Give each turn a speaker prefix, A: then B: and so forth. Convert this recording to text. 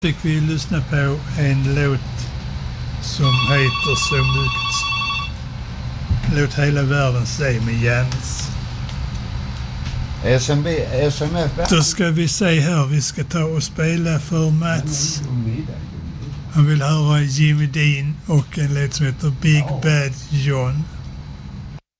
A: Fick vi lyssna på en låt som heter så mycket. Låt hela världen se med Janis.
B: SMF.
A: Då ska vi se här, vi ska ta och spela för Mats. Han vill höra Jimmy Dean och en låt som heter Big Bad John.